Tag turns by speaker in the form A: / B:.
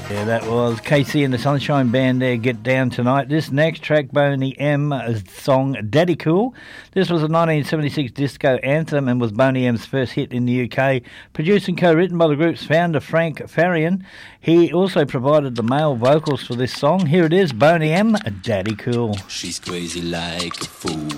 A: Yeah, that was Casey and the Sunshine Band there, Get Down Tonight. This next track, Boney M song, Daddy Cool. This was a 1976 disco anthem and was Boney M's first hit in the UK. Produced and co-written by the group's founder, Frank Farian. He also provided the male vocals for this song. Here it is, Boney M, Daddy Cool.
B: She's crazy like a fool.